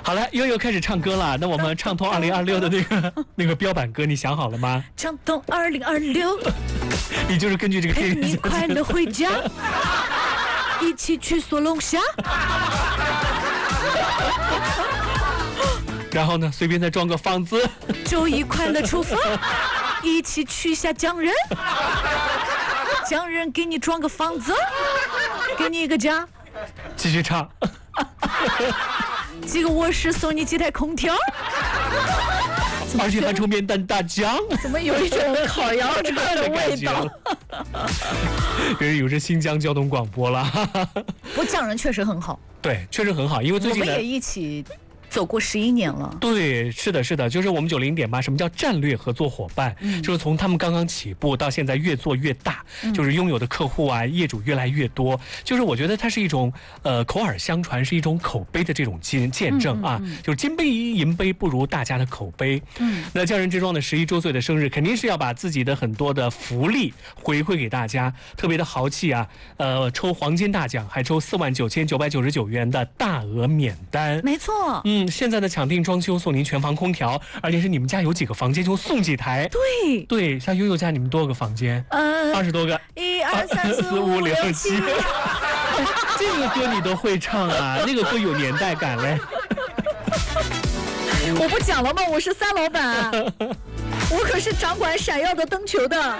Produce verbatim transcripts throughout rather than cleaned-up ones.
好了，悠悠开始唱歌了。那我们畅通二零二六的那个那个标版歌，你想好了吗？ 畅通二零二六， 你就是根据这个陪你快乐回家，一起去锁龙峡。 然后呢，随便再装个房子。 周一快乐出发，一起去下江人。江人给你装个房子，给你一个家。 继续唱。 几个卧室送你几台空调， 而且还出面蛋大酱， 怎么有一种烤羊肉串的味道？ 人有着新疆交通广播了。 不过匠人确实很好， 对，确实很好，因为最近我们也一起走过十一年了。 对，是的，是的，就是我们九零点八，什么叫战略合作伙伴？嗯、就是从他们刚刚起步到现在越做越大，嗯、就是拥有的客户啊、业主越来越多。就是我觉得它是一种呃口耳相传，是一种口碑的这种见见证啊。嗯嗯嗯、就是金杯银杯不如大家的口碑。嗯，那匠人之庄的十一周岁的生日，肯定是要把自己的很多的福利回馈给大家，特别的豪气啊！呃，抽黄金大奖，还抽四万九千九百九十九元的大额免单。 没错。 嗯。现在的抢定装修送您全房空调，而且是你们家有几个房间就送几台。 对对，像悠悠家你们多少个房间？呃，二十多个。 一二三四五六七。 这个歌你都会唱啊？那个歌有年代感嘞。 我不讲了吗？我是三老板，我可是掌管闪耀的灯球的。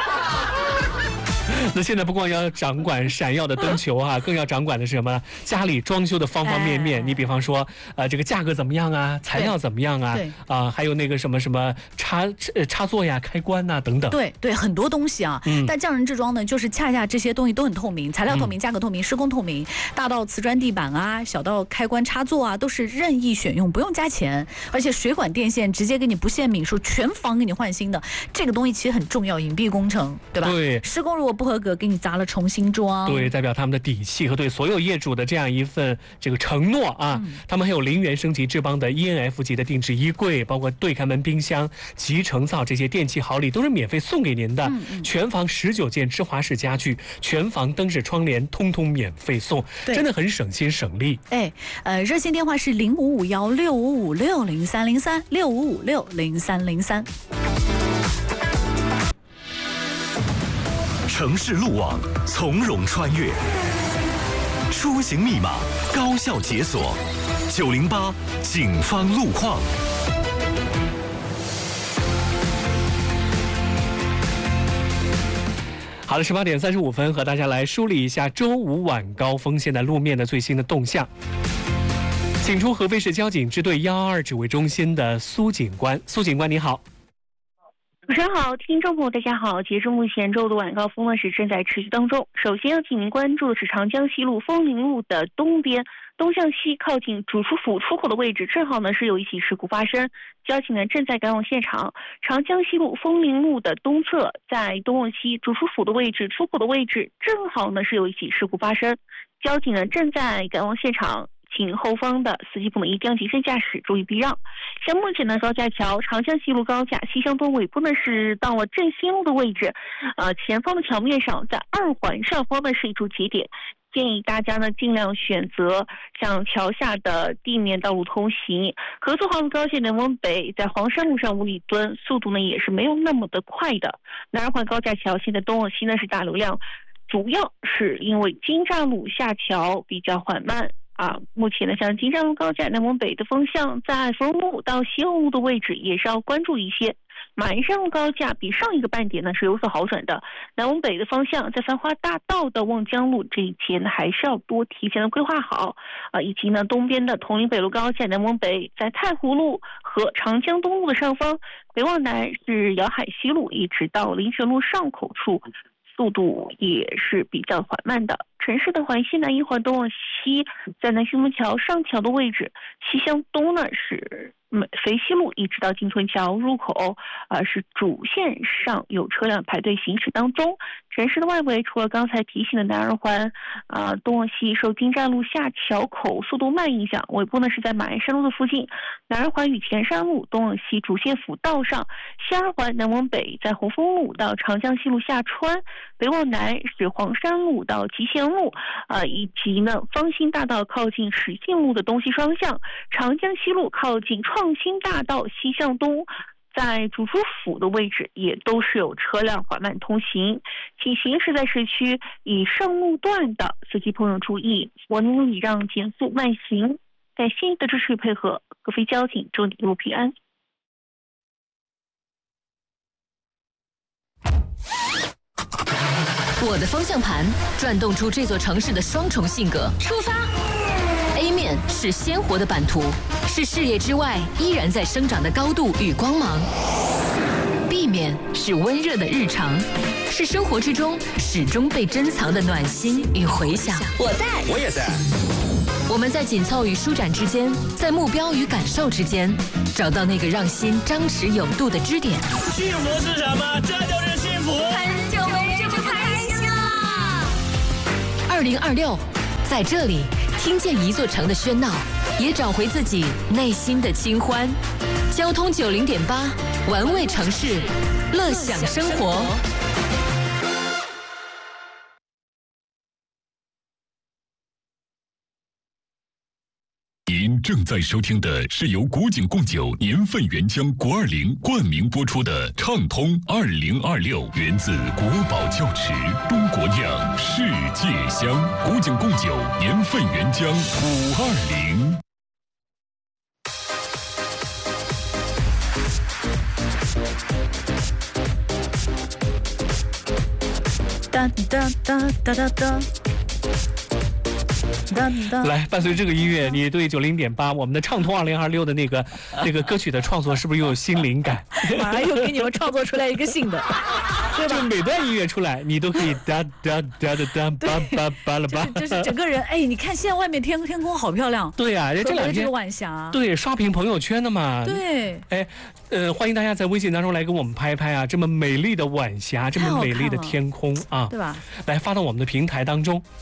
那现在不光要掌管闪耀的灯球啊，更要掌管的是什么？家里装修的方方面面。哎、你比方说，呃，这个价格怎么样啊？材料怎么样啊？啊、呃，还有那个什么什么插插座呀、开关呐、啊、等等。 对对，很多东西啊。嗯、但匠人之庄呢，就是恰恰这些东西都很透明，材料透明、价格透明、施工透明，大到瓷砖地板啊，小到开关插座啊，都是任意选用，不用加钱，而且水管电线直接给你不限米数，全房给你换新的。这个东西其实很重要，隐蔽工程，对吧？对。施工如果不合格，给你砸了重新装。 对，代表他们的底气和对所有业主的这样一份这个承诺啊。嗯、他们还有零元升级智邦的 E N F 级的定制衣柜，包括对开门冰箱、集成灶这些电器好礼都是免费送给您的。嗯嗯、全房十九件芝华士家具，全房灯饰窗帘通通免费送，真的很省心省力。 哎，呃，热线电话是零五五幺六五五六零三零三六五五六零三零三。 城市路网从容穿越，出行密码高效解锁，九零八警方路况。 好了，十八点三十五分，和大家来梳理一下周五晚高峰现在路面的最新的动向。请出合肥市交警支队幺二二指挥中心的苏警官，苏警官你好。 主持人好，听众朋友大家好。截至目前，周五的晚高峰呢是正在持续当中。首先要请您关注的是长江西路枫林路的东边，东向西靠近主厨府出口的位置，正好呢是有一起事故发生，交警呢正在赶往现场。长江西路枫林路的东侧，在东往西主厨府的位置出口的位置，正好呢是有一起事故发生，交警呢正在赶往现场。请后方的司机朋友一定要谨慎驾驶，注意避让。像目前呢，高架桥长江西路高架西向东尾部呢是到了振兴路的位置，呃，前方的桥面上，在二环上方呢是一处节点，建议大家呢尽量选择向桥下的地面道路通行。合作黄路高线南往北，在黄山路上五里墩，速度呢也是没有那么的快的。南二环高架桥现在东往西呢是大流量，主要是因为金栅路下桥比较缓慢。啊，目前呢，像金栅路高架南往北的方向，在冯路到西欧路的位置也是要关注一些。马鞍山路高架比上一个半点呢是有所好转的，南往北的方向，在繁华大道的望江路这一节呢还是要多提前的规划好啊，以及呢东边的铜陵北路高架南往北，在太湖路和长江东路的上方，北往南是瑶海西路一直到灵泉路上口处。速度也是比较缓慢的。城市的环西南一环东往西，在南新丰桥上桥的位置，西向东呢是肥西路一直到金屯桥入口，呃是主线上有车辆排队行驶当中。城市的外围，除了刚才提醒的南二环，啊、呃、东往西受金站路下桥口速度慢影响，尾部呢是在马鞍山路的附近。南二环与前山路东往西主线辅道上，西二环南往北，在红枫路到长江西路下穿，北往南是黄山路到集贤路，呃，以及呢芳兴大道靠近始信路的东西双向，长江西路靠近创新大道西向东。在主厨府的位置也都是有车辆缓慢通行，请行驶在市区以上路段的司机朋友注意，文明礼让，减速慢行。感谢您的支持与配合，合肥交警祝你一路平安。 我的方向盘转动出这座城市的双重性格。出发 A 面是鲜活的版图，是视野之外依然在生长的高度与光芒。B 面是温热的日常，是生活之中始终被珍藏的暖心与回响。我在， 我也在。 我们在紧凑与舒展之间，在目标与感受之间，找到那个让心张弛有度的支点。 幸福是什么？这就是幸福。 很久没这么开心了。二零二六，在这里听见一座城的喧闹，也找回自己内心的清欢。交通九零点八，玩味城市，乐享生活。 您正在收听的是由古井贡酒年份原浆国二零冠名播出的《畅通二零二六》，源自国宝窖池，中国酿，世界香。古井贡酒年份原浆五二零。 哒哒哒哒哒哒。 来，伴随这个音乐，你对九零点八我们的畅通二零二六的那个那个歌曲的创作，是不是又有新灵感？ 马上又给你们创作出来一个新的，对吧？ 就每段音乐出来，你都可以哒哒哒哒哒叭叭叭了吧？ 就是整个人，哎，你看现在外面天天空好漂亮。 对呀、啊，这两天这个晚霞， 对，刷屏朋友圈的嘛。 对， 哎，呃，欢迎大家在微信当中来跟我们拍拍啊，这么美丽的晚霞，这么美丽的天空啊， 对吧？ 来发到我们的平台当中。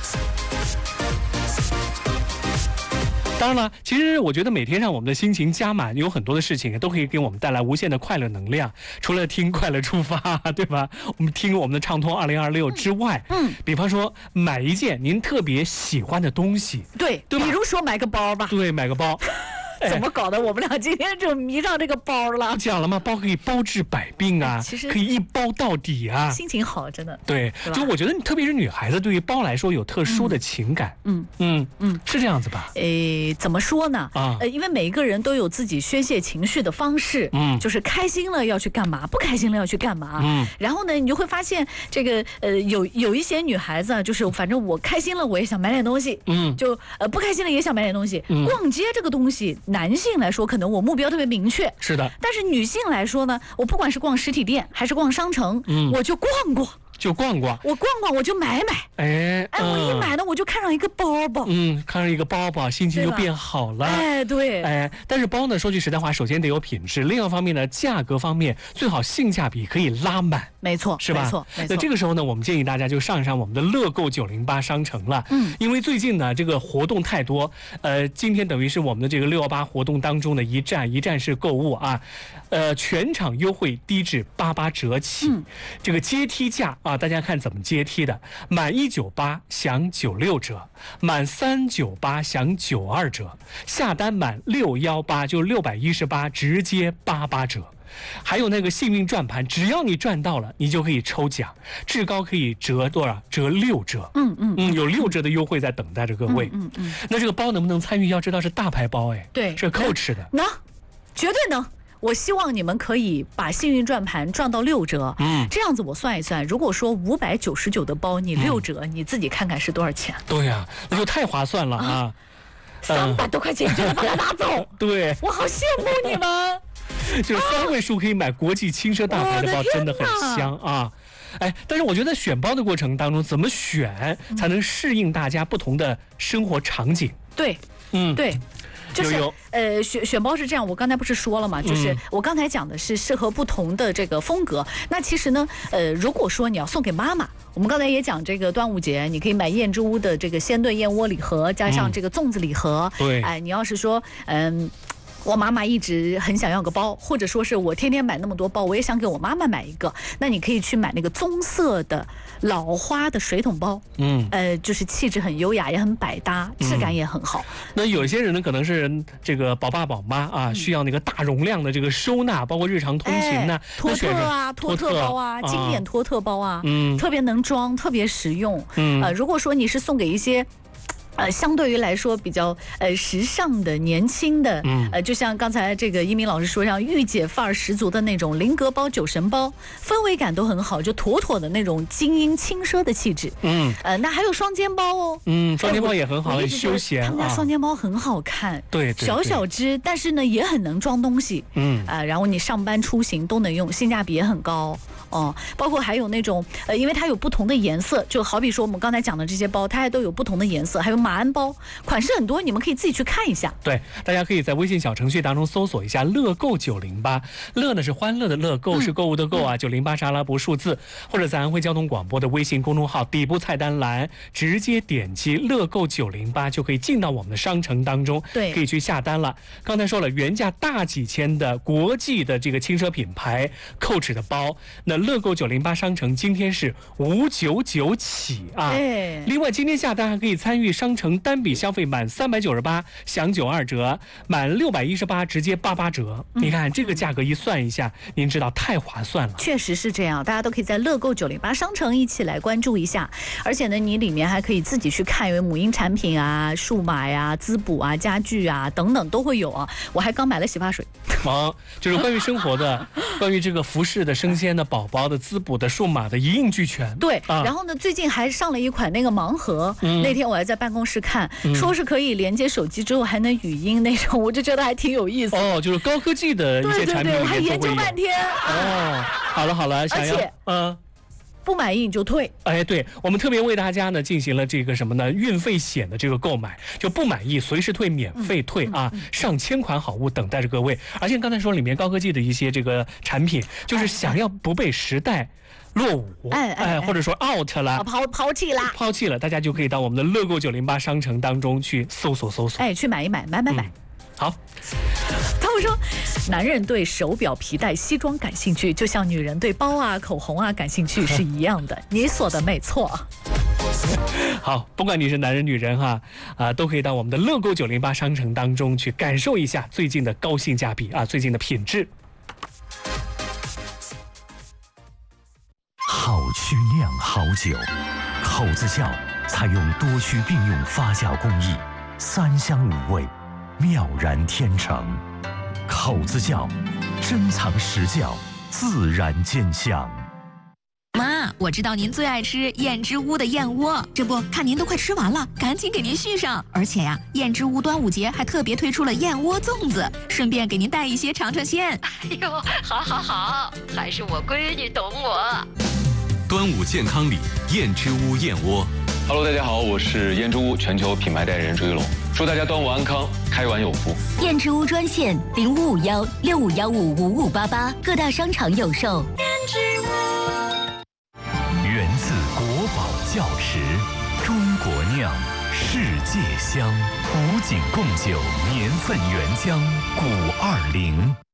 当然了，其实我觉得每天让我们的心情加满，有很多的事情都可以给我们带来无限的快乐能量。除了听快乐出发，对吧？我们听我们的畅通二零二六之外，嗯，比方说买一件您特别喜欢的东西， 对， 对吧， 比如说买个包吧， 对，买个包。 怎么搞的？我们俩今天就迷上这个包了。 讲了吗？包可以包治百病啊， 其实可以一包到底啊。 心情好，真的。 对，就我觉得，特别是女孩子，对于包来说有特殊的情感。嗯嗯嗯，是这样子吧？ 诶，怎么说呢？啊，呃，因为每一个人都有自己宣泄情绪的方式。嗯，就是开心了要去干嘛，不开心了要去干嘛。嗯，然后呢，你就会发现这个呃，有有一些女孩子啊，就是反正我开心了，我也想买点东西。嗯，就呃不开心了也想买点东西。嗯，逛街这个东西。男性来说，可能我目标特别明确， 是的。 但是女性来说呢，我不管是逛实体店还是逛商城，嗯，我就逛逛。 就逛逛， 我逛逛我就买买， 哎哎，我一买呢我就看上一个包包， 嗯，看上一个包包，心情就变好了， 哎，对， 哎，但是包呢，说句实在话，首先得有品质，另一方面呢，价格方面最好性价比可以拉满， 没错， 是吧？ 没错，没错。 那这个时候呢，我们建议大家就上一上我们的乐购九零八商城了，嗯，因为最近呢这个活动太多，呃，今天等于是我们的这个六幺八活动当中的一站一站式购物啊，呃，全场优惠低至八八折起，嗯，这个阶梯价啊，大家看怎么阶梯的，满一九八享九六折，满三九八享九二折，下单满六幺八就六百一十八直接八八折。还有那个幸运转盘，只要你赚到了，你就可以抽奖，至高可以折多少？折六折。嗯嗯嗯，有六折的优惠在等待着各位。嗯 嗯, 嗯。那这个包能不能参与？要知道是大牌包哎。 对， 是扣吃的。 能，绝对能。我希望你们可以把幸运转盘赚到六折，嗯，这样子我算一算，如果说五百九十九的包你六折，嗯，你自己看看是多少钱？ 对呀，啊，那就太划算了啊！啊三百多块钱就能把它拿走， 对， 我好羡慕你们。 就是三位数可以买国际轻奢大牌的包，真的很香啊！哎，但是我觉得选包的过程当中，怎么选才能适应大家不同的生活场景？ 对，嗯，对。就是呃选选包是这样，我刚才不是说了嘛，就是我刚才讲的是适合不同的这个风格。那其实呢，呃，如果说你要送给妈妈，我们刚才也讲这个端午节，你可以买燕之屋的这个鲜炖燕窝礼盒，加上这个粽子礼盒。 对， 哎，你要是说嗯。 我妈妈一直很想要个包，或者说是我天天买那么多包，我也想给我妈妈买一个。那你可以去买那个棕色的老花的水桶包，嗯，呃，就是气质很优雅，也很百搭，质感也很好。 嗯、那有些人呢，可能是这个宝爸宝妈啊，嗯、需要那个大容量的这个收纳，包括日常通勤呢， 托特啊，托特包啊，经典托特包啊，嗯，特别能装，特别实用。嗯，呃，如果说你是送给一些。呃，相对于来说比较呃时尚的、年轻的，嗯，呃，就像刚才这个一鸣老师说，像御姐范儿十足的那种菱格包、酒神包，氛围感都很好，就妥妥的那种精英轻奢的气质。嗯，呃，那还有双肩包哦， 嗯，双肩包也很好，很休闲。 他们家双肩包很好看， 对， 小小只，但是呢也很能装东西。嗯，啊，然后你上班出行都能用，性价比也很高。哦，包括还有那种呃，因为它有不同的颜色，就好比说我们刚才讲的这些包，它还都有不同的颜色，还有马鞍包，款式很多，你们可以自己去看一下。 对，大家可以在微信小程序当中搜索一下乐购九零八，乐呢是欢乐的乐，购是购物的购啊，九零八是阿拉伯数字，或者在安徽交通广播的微信公众号底部菜单栏直接点击乐购九零八就可以进到我们的商城当中， 对， 可以去下单了。刚才说了，原价大几千的国际的这个轻奢品牌 Coach 的包，那乐购九零八商城今天是五九九起啊！ 哎， 另外今天下单还可以参与商城单笔消费满三百九十八享九二折，满六百一十八直接八八折。嗯、你看这个价格一算一下，您知道太划算了。 确实是这样，大家都可以在乐购九零八商城一起来关注一下。而且呢，你里面还可以自己去看，因为母婴产品啊、数码呀、滋补啊、家具啊等等都会有啊。我还刚买了洗发水。 啊，就是关于生活的，关于这个服饰的、生鲜的、宝宝的。滋补的、数码的一应俱全。 对、啊，然后呢，最近还上了一款那个盲盒，嗯、那天我还在办公室看，嗯、说是可以连接手机之后还能语音那种，我就觉得还挺有意思。 哦，就是高科技的一些产品， 对对对，我还研究半天。 哦，好了好了，想要，嗯。 不满意你就退。 哎，对，我们特别为大家呢进行了这个什么呢？运费险的这个购买，就不满意随时退，免费退啊！嗯嗯嗯、上千款好物等待着各位。而且刚才说里面高科技的一些这个产品，就是想要不被时代落伍， 哎哎, 哎， 或者说 out 了， 抛抛弃啦， 抛弃了，大家就可以到我们的乐购九零八商城当中去搜索搜索， 哎，去买一买，买买买。嗯、 好。 他们说，男人对手表、皮带、西装感兴趣，就像女人对包啊、口红啊感兴趣是一样的。你说的没错。 好，不管你是男人女人哈，啊，都可以到我们的乐购九零八商城当中去感受一下最近的高性价比啊，最近的品质。 好曲酿好酒，口子窖采用多区并用发酵工艺，三香五味。妙然天成，口子窖，珍藏实窖，自然见香。 妈，我知道您最爱吃燕之屋的燕窝，这不看您都快吃完了，赶紧给您续上。而且呀，燕之屋端午节还特别推出了燕窝粽子，顺便给您带一些尝尝鲜。 哎呦，好好好，还是我闺女懂我。 端午健康礼，燕之屋燕窝。 Hello， 大家好，我是燕之屋全球品牌代言人朱一龙，祝大家端午安康，开碗有福。 燕之屋专线零五五幺六五幺五五五八八，各大商场有售。燕之屋源自国宝窖池，中国酿，世界香，古井贡酒年份原浆，古二零。